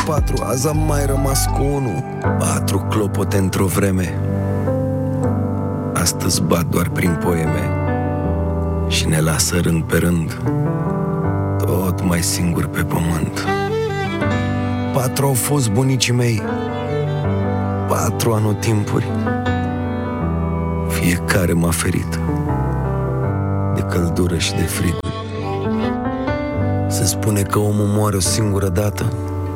4, azi am mai rămas cu 1. 4 clopote într-o vreme. Astăzi bat doar prin poeme și ne lasă rând pe rând, tot mai singuri pe pământ. 4 au fost bunicii mei, 4 anotimpuri. Fiecare m-a ferit de căldură și de frig. Se spune că omul moare o singură dată.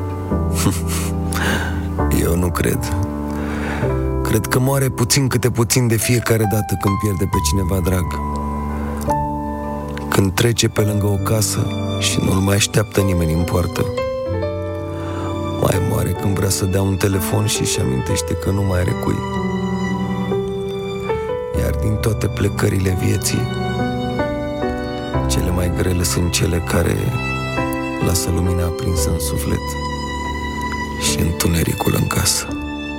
Eu nu cred. Cred că moare puțin câte puțin de fiecare dată când pierde pe cineva drag. Când trece pe lângă o casă și nu-l mai așteaptă nimeni în poartă. Mai moare când vrea să dea un telefon și își amintește că nu mai are cui. Iar din toate plecările vieții, cele mai grele sunt cele care lasă lumina aprinsă în suflet și întunericul în casă.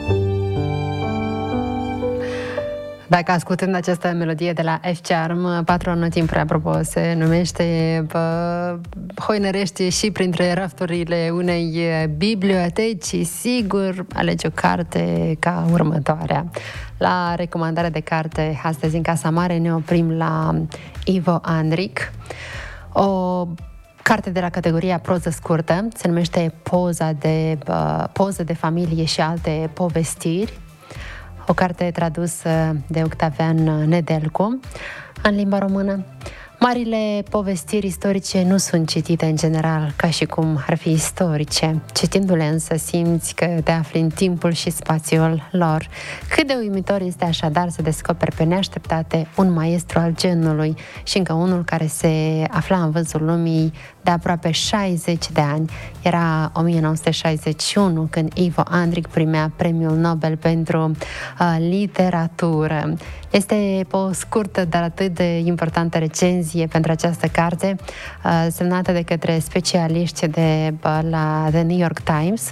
Dacă ascultând această melodie de la F-Charm, 4 anotimpuri, apropo, se numește, hoinărește și printre rafturile unei biblioteci, sigur, alegi o carte ca următoarea. La recomandarea de carte, astăzi în Casa Mare, ne oprim la Ivo Andric, o carte de la categoria proză scurtă, se numește Poză de familie și alte povestiri. O carte tradusă de Octavian Nedelcu în limba română. Marile povestiri istorice nu sunt citite în general ca și cum ar fi istorice. Citindu-le însă simți că te afli în timpul și spațiul lor. Cât de uimitor este așadar să descoperi pe neașteptate un maestru al genului și încă unul care se afla în vârful lumii de aproape 60 de ani. Era 1961 când Ivo Andric primea premiul Nobel pentru literatură. Este o scurtă, dar atât de importantă recenzie pentru această carte, semnată de către specialiști la The New York Times.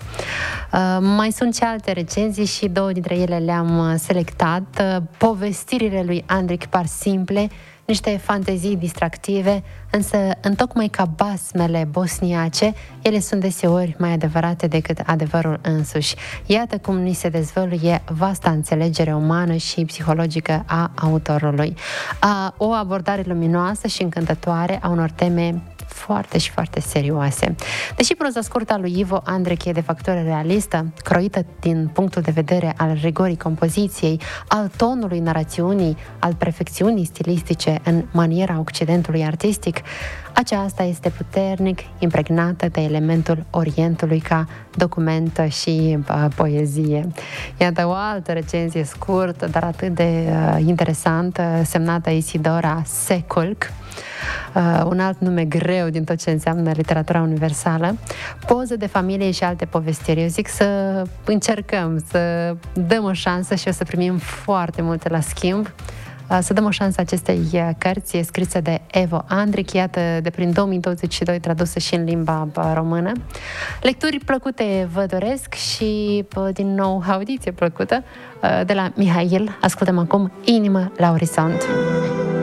Mai sunt și alte recenzii și 2 dintre ele le-am selectat. Povestirile lui Andric par simple, niște fantezii distractive, însă, întocmai ca basmele bosniace, ele sunt deseori mai adevărate decât adevărul însuși. Iată cum ni se dezvăluie vasta înțelegere umană și psihologică a autorului. O abordare luminoasă și încântătoare a unor teme foarte și foarte serioase. Deși proza scurtă a lui Ivo Andric e de factură realistă, croită din punctul de vedere al rigorii compoziției, al tonului narațiunii, al perfecțiunii stilistice în maniera Occidentului artistic, aceasta este puternic impregnată de elementul Orientului ca document și poezie. Iată o altă recenzie scurtă, dar atât de interesantă, semnată Isidora Seculc, un alt nume greu din tot ce înseamnă literatura universală. Poză de familie și alte povestiri. Eu zic să încercăm, să dăm o șansă și o să primim foarte multe la schimb. Să dăm o șansă acestei cărți scrise de Ivo Andric, iată, de prin 2022, tradusă și în limba română. Lecturi plăcute vă doresc și, din nou, audiție plăcută de la Mihail. Ascultăm acum Inimă la orizont.